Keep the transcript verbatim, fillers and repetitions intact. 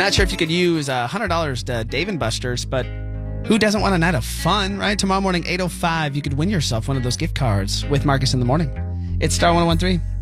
Not sure if you could use uh, one hundred dollars to Dave and Buster's, but who doesn't want a night of fun, right? Tomorrow morning, eight oh five, you could win yourself one of those gift cards with Marcus in the morning. It's Star one oh one three.